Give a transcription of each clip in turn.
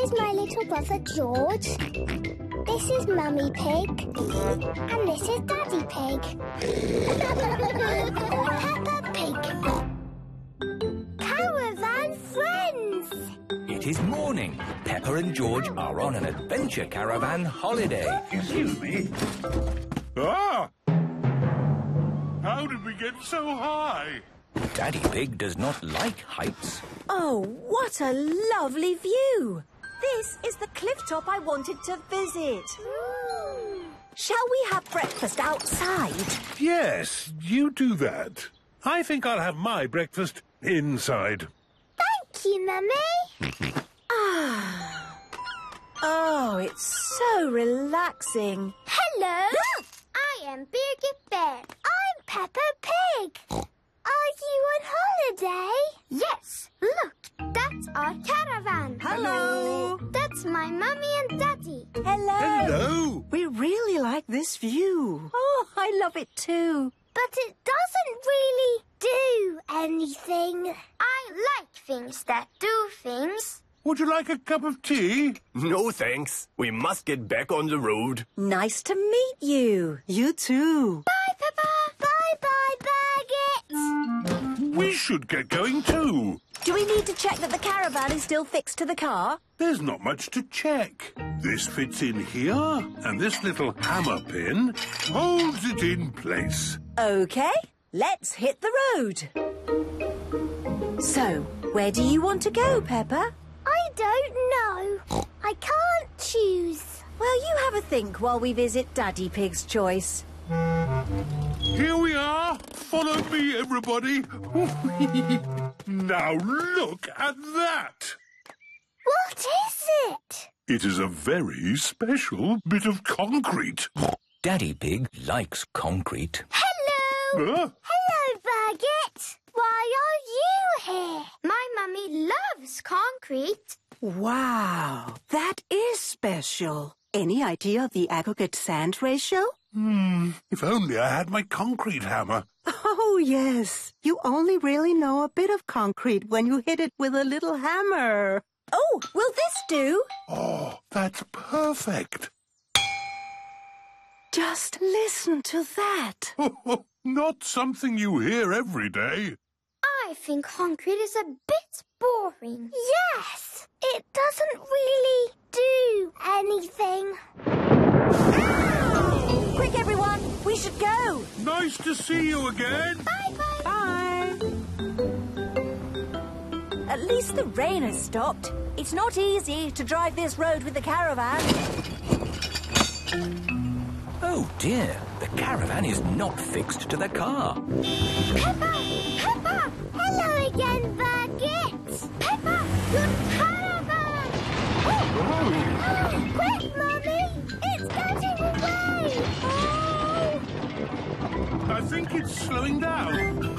is my little brother George. This is Mummy Pig. And this is Daddy Pig. Peppa Pig. Caravan friends! It is morning. Peppa and George are on an adventure caravan holiday. Excuse me. Ah! How did we get so high? Daddy Pig does not like heights. Oh, what a lovely view! This is the cliff top I wanted to visit. Shall we have breakfast outside? Yes, you do that. I think I'll have my breakfast inside. Thank you, Mummy. Oh, it's so relaxing. Hello. I am Birgit Bear. I'm Peppa Pig. Are you on holiday? Yes. Look, that's our caravan. Hello. That's my mummy and daddy. Hello. Hello. We really like this view. Oh, I love it too. But it doesn't really do anything. I like things that do things. Would you like a cup of tea? No, thanks. We must get back on the road. Nice to meet you. You too. Bye, Peppa. Bye-bye, Birgit. We should get going too. Do we need to check that the caravan is still fixed to the car? There's not much to check. This fits in here, and this little hammer pin holds it in place. OK, let's hit the road. So, where do you want to go, Peppa? I don't know. I can't choose. Well, you have a think while we visit Daddy Pig's choice. Here we are. Follow me, everybody. Now look at that. What is it? It is a very special bit of concrete. Daddy Pig likes concrete. Hello. Huh? Hello, Birgit. Why are you here? My mummy loves concrete. Wow, that is special. Any idea of the aggregate sand ratio? If only I had my concrete hammer. Oh, yes. You only really know a bit of concrete when you hit it with a little hammer. Oh, will this do? Oh, that's perfect. Just listen to that. Not something you hear every day. I think concrete is a bit boring. Yes, it doesn't really do anything. Quick, everyone, we should go. Nice to see you again. Bye-bye. Bye. At least the rain has stopped. It's not easy to drive this road with the caravan. Oh dear, the caravan is not fixed to the car. Peppa! Peppa! Hello again, Birgit. Peppa, your caravan! Oh, quick, Mummy! It's getting away! Oh! I think it's slowing down.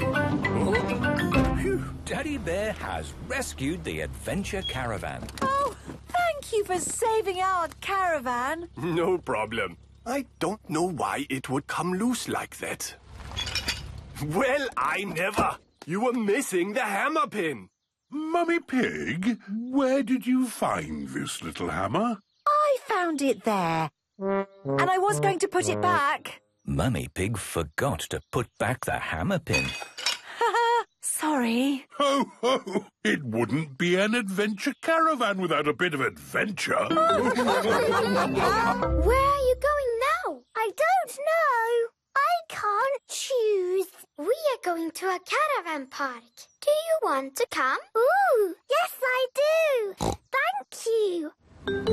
Phew, Daddy Bear has rescued the adventure caravan. Oh, thank you for saving our caravan. No problem. I don't know why it would come loose like that. Well, I never. You were missing the hammer pin. Mummy Pig, where did you find this little hammer? I found it there. And I was going to put it back. Mummy Pig forgot to put back the hammer pin. Sorry. Ho, ho! It wouldn't be an adventure caravan without a bit of adventure. Where are you going now? I don't know. I can't choose. We are going to a caravan park. Do you want to come? Ooh, yes I do. Thank you.